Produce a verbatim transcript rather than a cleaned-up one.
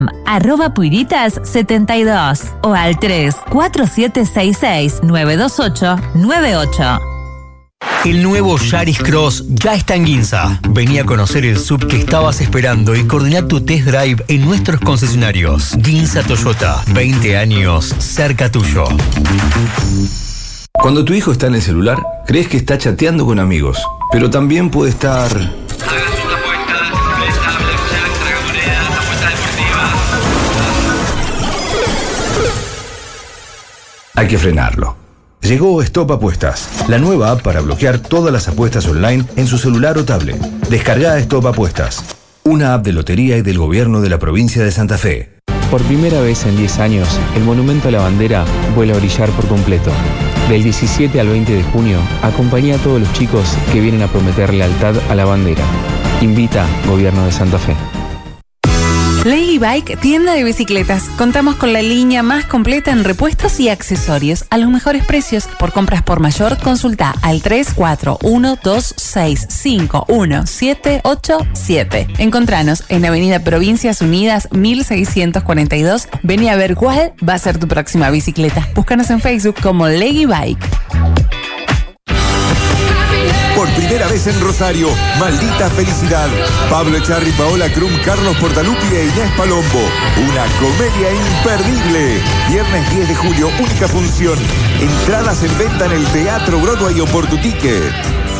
arroba puiritas setenta y dos o al tres cuatro siete seis seis nueve dos ocho nueve ocho. El nuevo Yaris Cross ya está en Ginza. Vení a conocer el sub que estabas esperando y coordinar tu test drive en nuestros concesionarios. Ginza Toyota, veinte años cerca tuyo. Cuando tu hijo está en el celular, crees que está chateando con amigos, pero también puede estar... Hay que frenarlo. Llegó Stop Apuestas, la nueva app para bloquear todas las apuestas online en su celular o tablet. Descarga Stop Apuestas, una app de lotería y del gobierno de la provincia de Santa Fe. Por primera vez en diez años, el Monumento a la Bandera vuelve a brillar por completo. Del diecisiete al veinte de junio, acompaña a todos los chicos que vienen a prometer lealtad a la bandera. Invita Gobierno de Santa Fe. Lady Bike, tienda de bicicletas. Contamos con la línea más completa en repuestos y accesorios a los mejores precios. Por compras por mayor, consulta al tres cuatro uno dos seis cinco uno siete ocho siete. Encontranos en Avenida Provincias Unidas mil seiscientos cuarenta y dos. Vení a ver cuál va a ser tu próxima bicicleta. Búscanos en Facebook como Lady Bike. Por primera vez en Rosario, Maldita Felicidad. Pablo Echarri, Paola Krum, Carlos Portalupi e Inés Palombo. Una comedia imperdible. Viernes diez de julio, única función. Entradas en venta en el Teatro Broadway o por tu ticket.